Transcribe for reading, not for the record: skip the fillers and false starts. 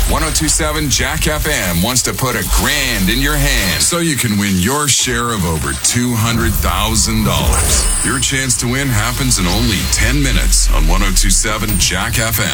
1027 Jack FM wants to put $1,000 in your hand so you can win your share of over $200,000. Your chance to win happens in only 10 minutes on 1027 Jack FM.